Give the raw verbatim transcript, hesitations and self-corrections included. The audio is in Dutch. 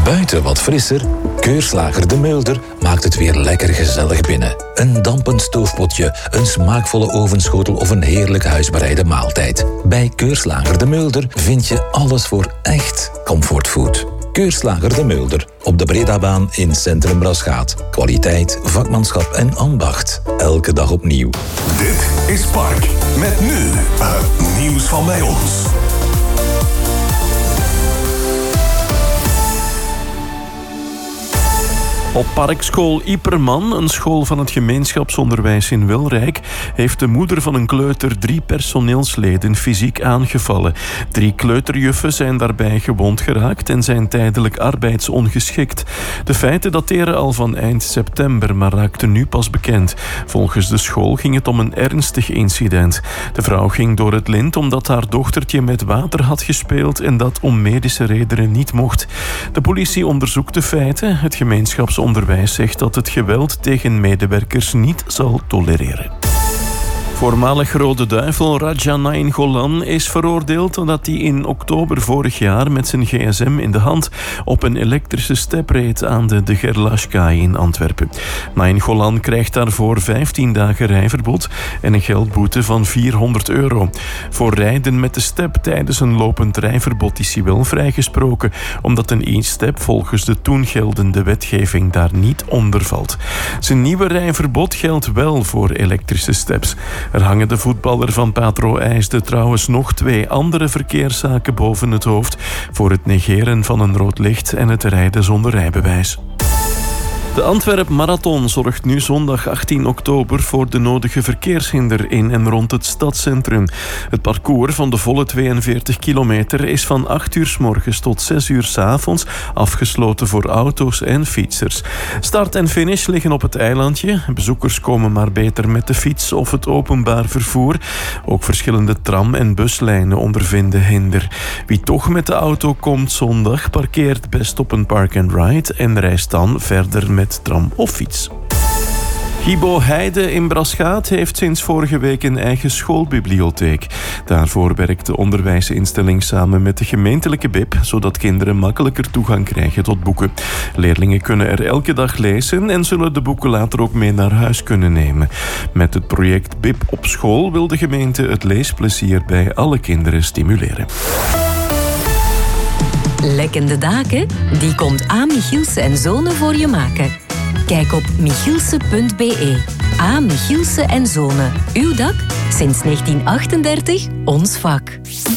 Buiten wat frisser, Keurslager De Mulder maakt het weer lekker gezellig binnen. Een dampend stoofpotje, een smaakvolle ovenschotel of een heerlijk huisbereide maaltijd. Bij Keurslager De Mulder vind je alles voor echt comfortfood. Keurslager De Mulder, op de Bredabaan in Centrum Braschaat. Kwaliteit, vakmanschap en ambacht. Elke dag opnieuw. Dit is Park. Met nu het nieuws van bij ons. Op Parkschool Ieperman, een school van het gemeenschapsonderwijs in Wilrijk, heeft de moeder van een kleuter drie personeelsleden fysiek aangevallen. Drie kleuterjuffen zijn daarbij gewond geraakt en zijn tijdelijk arbeidsongeschikt. De feiten dateren al van eind september, maar raakten nu pas bekend. Volgens de school ging het om een ernstig incident. De vrouw ging door het lint omdat haar dochtertje met water had gespeeld en dat om medische redenen niet mocht. De politie onderzoekt de feiten. Het gemeenschapsonderwijs Onderwijs zegt dat het geweld tegen medewerkers niet zal tolereren. Voormalig Rode Duivel Raja Nainggolan is veroordeeld omdat hij in oktober vorig jaar met zijn gsm in de hand op een elektrische step reed aan de De Gerlache-kaai in Antwerpen. Nainggolan krijgt daarvoor vijftien dagen rijverbod en een geldboete van vierhonderd euro. Voor rijden met de step tijdens een lopend rijverbod is hij wel vrijgesproken, omdat een e-step volgens de toen geldende wetgeving daar niet onder valt. Zijn nieuwe rijverbod geldt wel voor elektrische steps. Er hangen de voetballer van Patro IJsde trouwens nog twee andere verkeerszaken boven het hoofd voor het negeren van een rood licht en het rijden zonder rijbewijs. De Antwerp Marathon zorgt nu zondag achttien oktober voor de nodige verkeershinder in en rond het stadscentrum. Het parcours van de volle tweeënveertig kilometer is van acht uur 's morgens tot zes uur 's avonds afgesloten voor auto's en fietsers. Start en finish liggen op het eilandje. Bezoekers komen maar beter met de fiets of het openbaar vervoer. Ook verschillende tram- en buslijnen ondervinden hinder. Wie toch met de auto komt zondag, parkeert best op een park-and-ride en reist dan verder met tram of fiets. Gibo Heide in Braschaat heeft sinds vorige week een eigen schoolbibliotheek. Daarvoor werkt de onderwijsinstelling samen met de gemeentelijke B I B, zodat kinderen makkelijker toegang krijgen tot boeken. Leerlingen kunnen er elke dag lezen en zullen de boeken later ook mee naar huis kunnen nemen. Met het project B I B op school wil de gemeente het leesplezier bij alle kinderen stimuleren. Lekkende daken? Die komt A. Michielse en Zonen voor je maken. Kijk op michielse punt b e. A. Michielse en Zonen. Uw dak? Sinds negentien achtendertig ons vak.